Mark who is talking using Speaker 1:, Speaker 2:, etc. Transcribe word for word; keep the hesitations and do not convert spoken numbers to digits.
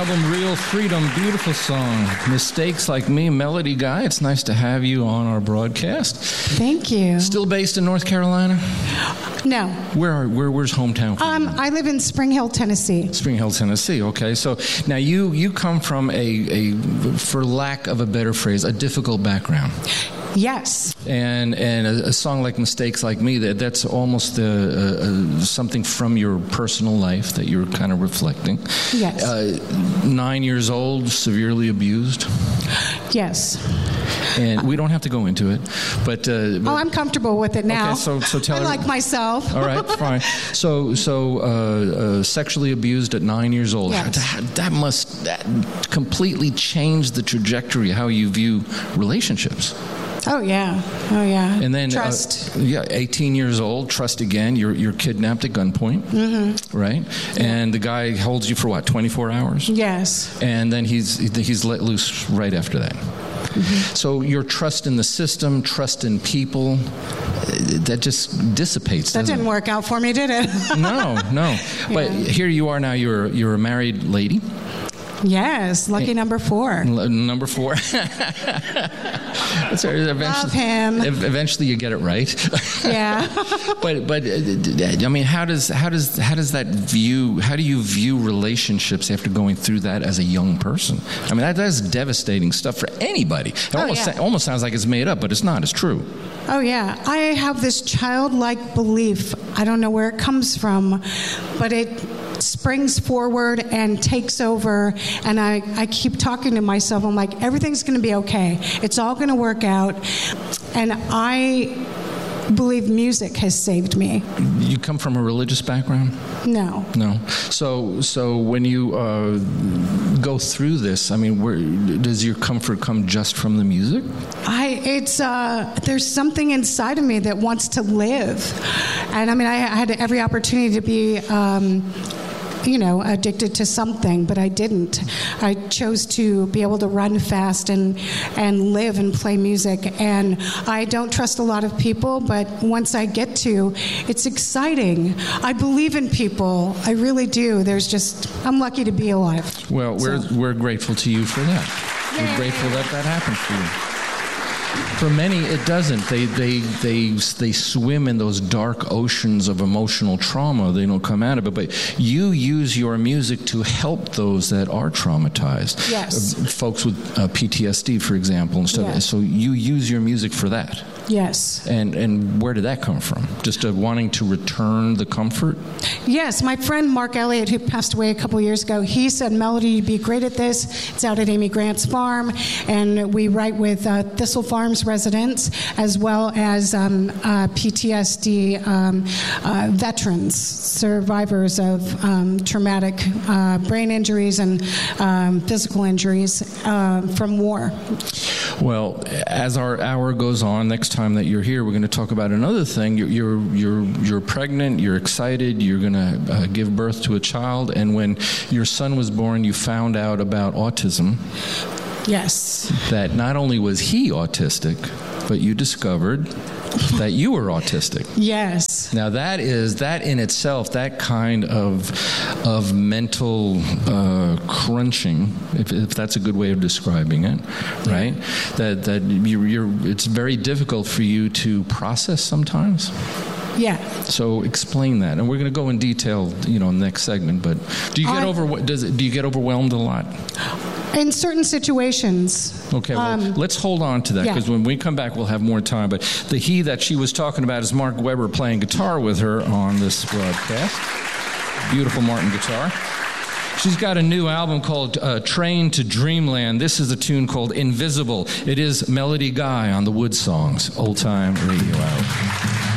Speaker 1: album, Real Freedom. Beautiful song. Mistakes Like Me, Melody Guy. It's nice to have you on our broadcast.
Speaker 2: Thank you.
Speaker 1: Still based in North Carolina?
Speaker 2: No.
Speaker 1: Where are where where's hometown for
Speaker 2: Um,
Speaker 1: you?
Speaker 2: I live in Spring Hill, Tennessee.
Speaker 1: Spring Hill, Tennessee. Okay, so now you you come from a, a for lack of a better phrase, a difficult background.
Speaker 2: Yes.
Speaker 1: And and a, a song like Mistakes Like Me, that that's almost a, a, a, something from your personal life that you're kind of reflecting.
Speaker 2: Yes.
Speaker 1: Uh, nine years old, severely abused.
Speaker 2: Yes.
Speaker 1: And we don't have to go into it, but, uh, but
Speaker 2: oh, I'm comfortable with it now.
Speaker 1: Okay, so so tell
Speaker 2: I
Speaker 1: her,
Speaker 2: like myself.
Speaker 1: All right, fine. So so uh, uh, sexually abused at nine years old.
Speaker 2: Yes.
Speaker 1: That, that must that completely change the trajectory of how you view relationships.
Speaker 2: Oh yeah, oh yeah.
Speaker 1: And then
Speaker 2: trust.
Speaker 1: Uh, yeah, eighteen years old. Trust again. You're you're kidnapped at gunpoint, mm-hmm. right? Yeah. And the guy holds you for what, twenty-four hours?
Speaker 2: Yes.
Speaker 1: And then he's he's let loose right after that. Mm-hmm. So your trust in the system, trust in people, that just dissipates.
Speaker 2: That didn't
Speaker 1: it?
Speaker 2: work out for me, did it?
Speaker 1: no, no. Yeah. But here you are now. You're you're a married lady.
Speaker 2: Yes, lucky number four.
Speaker 1: L- number four. Sorry,
Speaker 2: Love him.
Speaker 1: Eventually, you get it right.
Speaker 2: Yeah.
Speaker 1: but but I mean, how does how does how does that view? How do you view relationships after going through that as a young person? I mean, that that's devastating stuff for anybody. It
Speaker 2: oh,
Speaker 1: almost
Speaker 2: yeah.
Speaker 1: almost sounds like it's made up, but it's not. It's true.
Speaker 2: Oh yeah, I have this childlike belief. I don't know where it comes from, but it springs forward and takes over, and I, I keep talking to myself. I'm like, everything's going to be okay. It's all going to work out. And I believe music has saved me.
Speaker 1: You come from a religious background?
Speaker 2: No.
Speaker 1: No. So so when you uh, go through this, I mean, where does your comfort come just from the music?
Speaker 2: I it's uh, there's something inside of me that wants to live, and I mean, I, I had every opportunity to be. Um, you know, addicted to something, but I didn't. I chose to be able to run fast and and live and play music. And I don't trust a lot of people, but once I get to, it's exciting. I believe in people. I really do. There's just, I'm lucky to be alive.
Speaker 1: Well, we're
Speaker 2: so.
Speaker 1: we're grateful to you for that.
Speaker 2: Yay.
Speaker 1: We're grateful that that happened for you. For many, it doesn't. They they they they swim in those dark oceans of emotional trauma. They don't come out of it. But you use your music to help those that are traumatized.
Speaker 2: Yes.
Speaker 1: Uh, folks with uh, P T S D, for example, and stuff.
Speaker 2: Yes.
Speaker 1: So you use your music for that.
Speaker 2: Yes.
Speaker 1: And and where did that come from? Just uh, wanting to return the comfort?
Speaker 2: Yes. My friend Mark Elliott, who passed away a couple years ago, he said, Melody, you'd be great at this. It's out at Amy Grant's farm, and we write with uh, Thistle Farms residents as well as um, uh, P T S D um, uh, veterans, survivors of um, traumatic uh, brain injuries and um, physical injuries uh, from war.
Speaker 1: Well, as our hour goes on, next time that you're here, we're going to talk about another thing. You're you're you're, you're pregnant. You're excited. You're going to uh, give birth to a child, and when your son was born, you found out about autism.
Speaker 2: Yes.
Speaker 1: That not only was he autistic, but you discovered that you were autistic.
Speaker 2: Yes.
Speaker 1: Now that is that in itself, that kind of of mental uh, crunching, if, if that's a good way of describing it, right? Yeah. That that you're, you're, it's very difficult for you to process sometimes.
Speaker 2: Yeah.
Speaker 1: So explain that, and we're going to go in detail, you know, next segment. But do you get
Speaker 2: I,
Speaker 1: over? Does it, do you get overwhelmed a lot?
Speaker 2: In certain situations.
Speaker 1: Okay, well, um, let's hold on to that, because yeah. when we come back, we'll have more time. But the he that she was talking about is Mark Weber playing guitar with her on this broadcast. Beautiful Martin guitar. She's got a new album called uh, Train to Dreamland. This is a tune called Invisible. It is Melody Guy on the Wood Songs, Old Time Radio Hour.